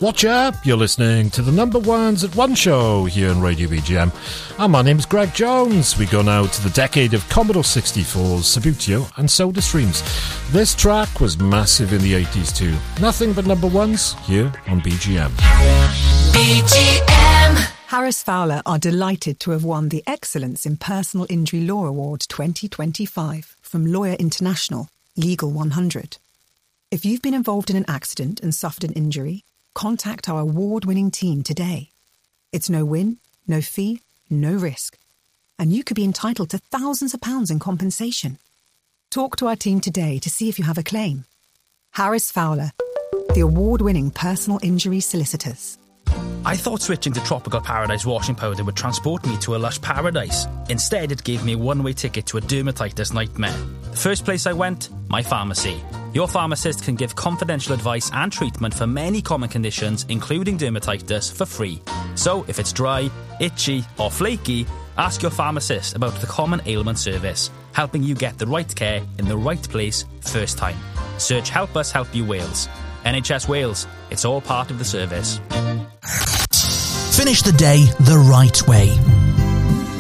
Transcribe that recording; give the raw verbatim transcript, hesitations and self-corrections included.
Watch up, you're listening to the number ones at one show here on Radio B G M. And my name's Greg Jones. We go now to the decade of Commodore sixty-fours, Subbuteo and Soda Streams. This track was massive in the eighties too. Nothing but number ones here on B G M. B G M. Harris Fowler are delighted to have won the Excellence in Personal Injury Law Award twenty twenty-five from Lawyer International, Legal one hundred. If you've been involved in an accident and suffered an injury, contact our award-winning team today. It's no win, no fee, no risk. And you could be entitled to thousands of pounds in compensation. Talk to our team today to see if you have a claim. Harris Fowler, the award-winning personal injury solicitors. I thought switching to Tropical Paradise washing powder would transport me to a lush paradise. Instead, it gave me a one-way ticket to a dermatitis nightmare. The first place I went, my pharmacy. Your pharmacist can give confidential advice and treatment for many common conditions, including dermatitis, for free. So, if it's dry, itchy, or flaky, ask your pharmacist about the Common Ailment Service, helping you get the right care in the right place first time. Search Help Us Help You Wales. N H S Wales. It's all part of the service. Finish the day the right way